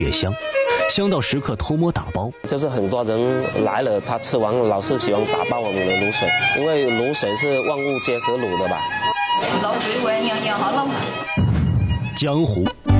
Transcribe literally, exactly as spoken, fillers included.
越香，香到时刻偷摸打包。 就是很多人来了，他吃完老是喜欢打包我们的卤水，因为卤水是万物皆可卤的吧。 卤水會樣樣可撈。 江湖